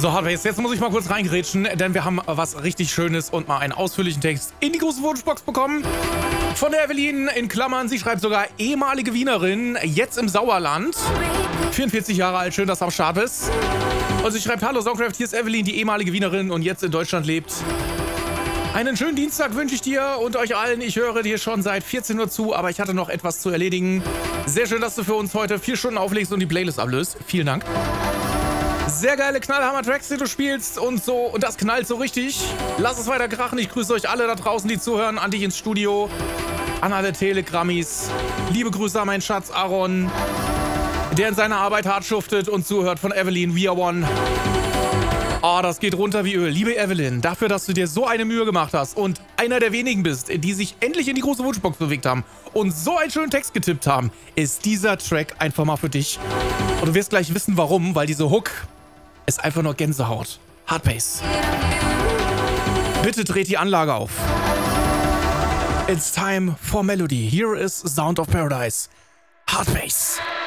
So, Hardbase, jetzt muss ich mal kurz reingrätschen, denn wir haben was richtig Schönes und mal einen ausführlichen Text in die große Wunschbox bekommen. Von der Evelyn in Klammern, sie schreibt sogar ehemalige Wienerin, jetzt im Sauerland. 44 Jahre alt, schön, dass du am Start bist. Und sie schreibt, hallo Songcraft, hier ist Evelyn, die ehemalige Wienerin und jetzt in Deutschland lebt. Einen schönen Dienstag wünsche ich dir und euch allen. Ich höre dir schon seit 14 Uhr zu, aber ich hatte noch etwas zu erledigen. Sehr schön, dass du für uns heute 4 Stunden auflegst und die Playlist ablöst. Vielen Dank. Sehr geile Knallhammer-Tracks, die du spielst und so. Und das knallt so richtig. Lass es weiter krachen. Ich grüße euch alle da draußen, die zuhören. An dich ins Studio. An alle Telegrammis. Liebe Grüße an meinen Schatz Aaron, der in seiner Arbeit hart schuftet und zuhört. Von Evelyn, We Are One. Oh, das geht runter wie Öl. Liebe Evelyn, dafür, dass du dir so eine Mühe gemacht hast und einer der wenigen bist, die sich endlich in die große Wunschbox bewegt haben und so einen schönen Text getippt haben, ist dieser Track einfach mal für dich. Und du wirst gleich wissen, warum, weil diese Hook ist einfach nur Gänsehaut. Hardbase. Bitte dreht die Anlage auf. It's time for Melody. Here is Sound of Paradise. Hardbase.